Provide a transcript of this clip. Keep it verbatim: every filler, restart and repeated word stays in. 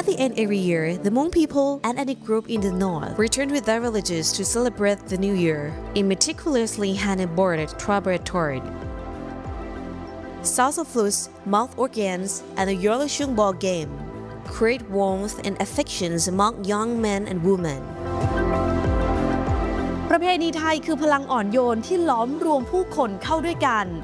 At the end every year, the Hmong people and ethnic group in the north return with their villages to celebrate the new year in meticulously hand-embroidered tribal salsa flutes, mouth organs, and the Yorlashung ball game create warmth and affections among young men and women. ประเพณีไทยคือพลังอ่อนโยนที่ล้อมรวมผู้คนเข้าด้วยกัน